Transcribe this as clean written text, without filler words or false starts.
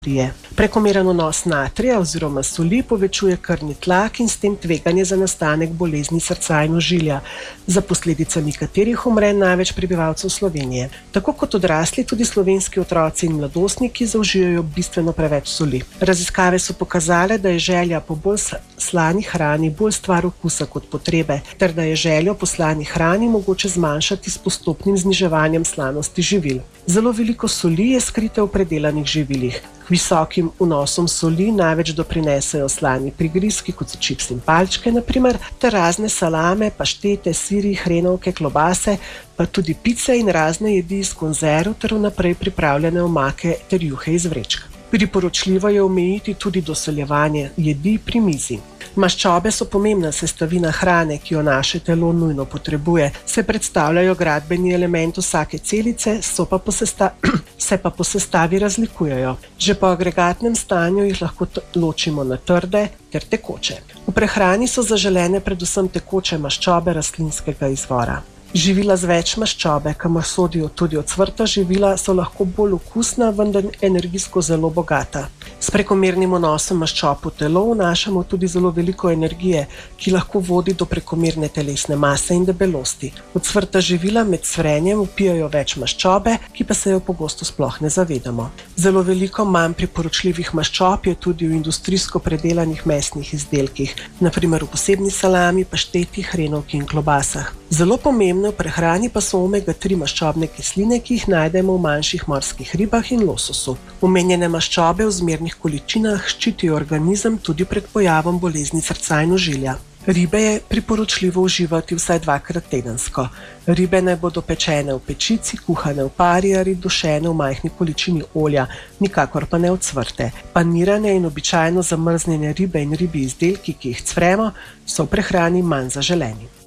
Prekomeren vnos natrija oziroma soli povečuje krvni tlak in s tem tveganje za nastanek bolezni srca in ožilja, za posledicami katerih umre največ prebivalcev Slovenije. Tako kot odrasli, tudi slovenski otroci in mladostniki zaužijajo bistveno preveč soli. Raziskave so pokazale, da je želja po bolj slani hrani bolj stvar okusa kot potrebe, ter da je željo po slani hrani mogoče zmanjšati s postopnim zniževanjem slanosti živil. Zelo veliko soli je skrite v predelanih živilih. Visokim vnosom soli največ doprinesejo slani prigrizki, kot so čips in palčke, na primer, ter razne salame, paštete, siri, hrenovke, klobase, pa tudi pice in razne jedi iz konzerv ter vnaprej pripravljene omake ter juhe iz vrečk. Priporočljivo je omejiti tudi dosoljevanje jedi pri mizi. Maščobe so pomembna sestavina hrane, ki jo naše telo nujno potrebuje, se predstavljajo gradbeni element vsake celice, se pa po sestavi razlikujejo. Že po agregatnem stanju jih lahko ločimo na trde ter tekoče. V prehrani so zaželene predvsem tekoče maščobe rastlinskega izvora. Živila z več maščobe, kamor sodijo tudi ocvrta živila, so lahko bolj okusna, vendar energijsko zelo bogata. S prekomernim vnosom maščob v telo vnašamo tudi zelo veliko energije, ki lahko vodi do prekomerne telesne mase in debelosti. Ocvrta živila med cvrenjem vpijajo več maščobe, ki pa se jo pogosto sploh ne zavedamo. Zelo veliko manj priporočljivih maščob je tudi v industrijsko predelanih mesnih izdelkih, na primer v posebni salami, pašteti, hrenovki in klobasah. Zelo pomembne v prehrani pa so omega-3 maščobne kisline, ki jih najdemo v manjših morskih ribah in lososu. Omenjene maščobe v zmernih količinah ščitijo organizem tudi pred pojavom bolezni srca in ožilja. Ribe je priporočljivo uživati vsaj 2-krat tedensko. Ribe naj bodo pečene v pečici, kuhane v pari ali dušene v majhni količini olja, nikakor pa ne ocvrte. Panirane in običajno zamrznjene ribe in ribji izdelki, ki jih cvremo, so v prehrani manj zaželeni.